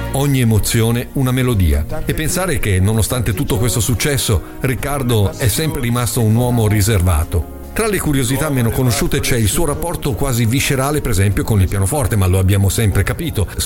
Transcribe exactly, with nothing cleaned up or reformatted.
ogni emozione una melodia. E pensare che, nonostante tutto questo successo, Riccardo è sempre rimasto un uomo riservato. Tra le curiosità meno conosciute c'è il suo rapporto quasi viscerale, per esempio, con il pianoforte, ma lo abbiamo sempre capito.